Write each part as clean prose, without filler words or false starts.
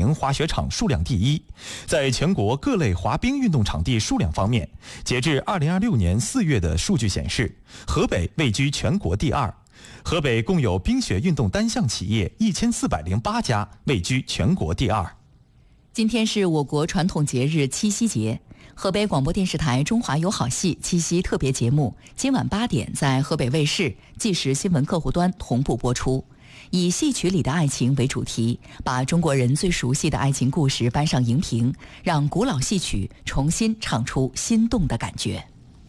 型滑雪场数量第一。在全国各类滑冰运动场地数量方面，截至2026年4月的数据显示，河北位居全国第二。河北共有冰雪运动单项企业1408家，位居全国第二。 今天是我国传统节日七夕节，河北广播电视台《中华有好戏》七夕特别节目今晚8点在河北卫视纪实新闻客户端同步播出，以戏曲里的爱情为主题，把中国人最熟悉的爱情故事搬上荧屏，让古老戏曲重新唱出心动的感觉。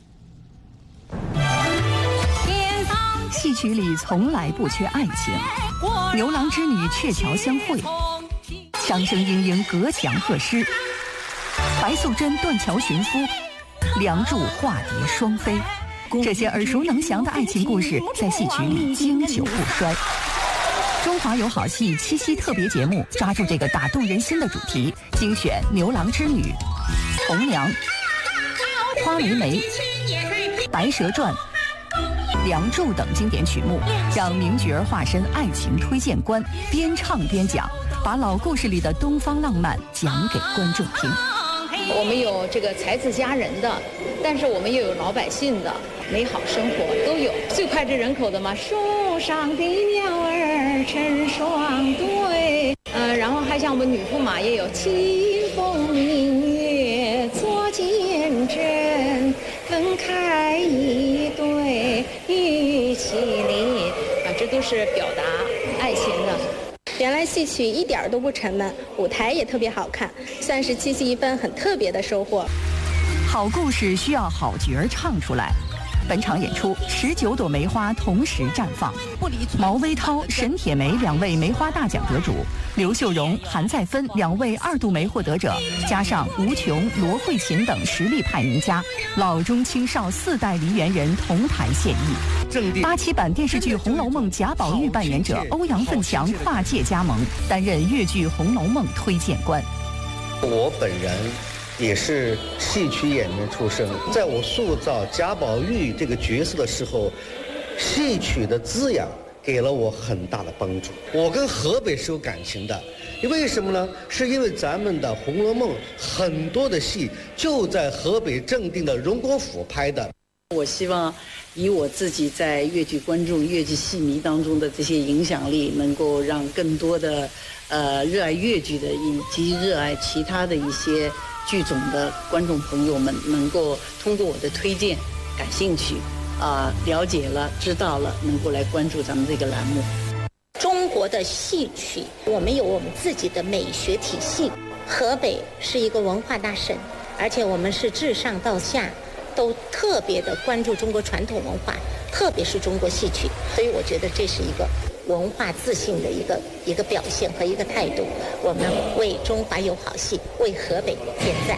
戏曲里从来不缺爱情，牛郎织女鹊桥相会，枪声嘤嘤隔墙贺诗，白素贞断桥寻夫，梁祝化蝶双飞，这些耳熟能详的爱情故事在戏曲里经久不衰。中华有好戏七夕特别节目抓住这个打动人心的主题，精选牛郎织女、红娘、花梅梅、白蛇传、梁祝等经典曲目，让名角儿化身爱情推荐官，边唱边讲，把老故事里的东方浪漫讲给观众听。 我们有这个才子佳人的，但是我们又有老百姓的美好生活都有。最脍炙人口的嘛，树上的鸟儿成双对，然后还像我们女驸马也有清风明月做见证，分开一对玉麒麟，这都是表达爱情的。 原来戏曲一点都不沉闷，舞台也特别好看，算是七夕一份很特别的收获。 好故事需要好角儿唱出来。本场演出19朵梅花同时绽放，毛微涛、沈铁梅2位梅花大奖得主，刘秀荣、韩再芬2位2度梅获得者，加上吴琼、罗慧琴等实力派名家，老中青少4代梨园人同台献艺。87版电视剧《红楼梦》贾宝玉扮演者欧阳奋强跨界加盟，担任粤剧《红楼梦》推荐官。 我本人也是戏曲演员出身，在我塑造贾宝玉这个角色的时候，戏曲的滋养给了我很大的帮助。我跟河北是有感情的，为什么呢？是因为咱们的《红楼梦》很多的戏就在河北正定的荣国府拍的。 我希望以我自己在粤剧观众、粤剧戏迷当中的这些影响力，能够让更多的热爱粤剧的以及热爱其他的一些剧种的观众朋友们，能够通过我的推荐感兴趣，了解了、知道了，能够来关注咱们这个栏目。 中国的戏曲，我们有我们自己的美学体系。河北是一个文化大省，而且我们是自上到下都特别的关注中国传统文化，特别是中国戏曲，所以我觉得这是一个文化自信的一个表现和一个态度。我们为中华有好戏，为河北点赞。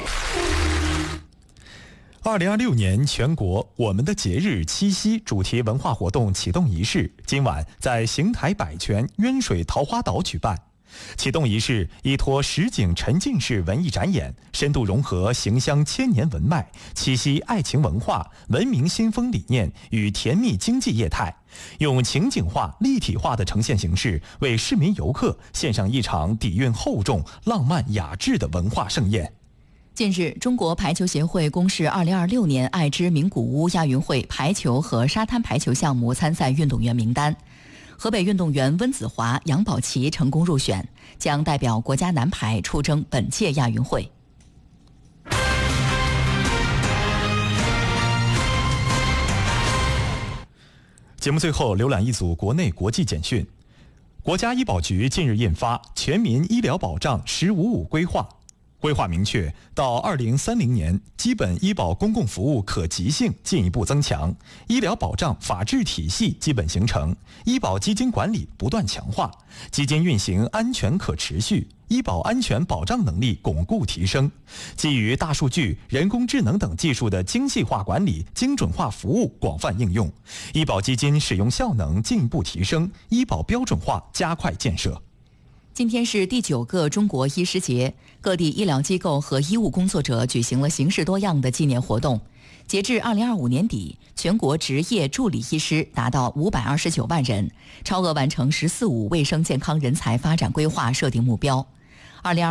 2026年全国我们的节日七夕主题文化活动启动仪式今晚在邢台百泉渊水桃花岛举办。启动仪式依托实景沉浸式文艺展演，深度融合邢乡千年文脉、七夕爱情文化、文明新风理念与甜蜜经济业态，用情景化、立体化的呈现形式，为市民游客献上一场底蕴厚重、浪漫雅致的文化盛宴。 近日，中国排球协会公示2026年爱知名古屋亚运会排球和沙滩排球项目参赛运动员名单。河北运动员温子华、杨宝琦成功入选，将代表国家男排出征本届亚运会。 节目最后浏览一组国内国际简讯。国家医保局近日印发《全民医疗保障“15+5”规划》，规划明确，到2030年，基本医保公共服务可及性进一步增强，医疗保障法治体系基本形成，医保基金管理不断强化，基金运行安全可持续，医保安全保障能力巩固提升，基于大数据、人工智能等技术的精细化管理、精准化服务广泛应用，医保基金使用效能进一步提升，医保标准化加快建设。 今天是第9个中国医师节，各地医疗机构和医务工作者举行了形式多样的纪念活动。截至2025年底，全国职业助理医师达到529万人，超额完成“14+5”卫生健康人才发展规划设定目标。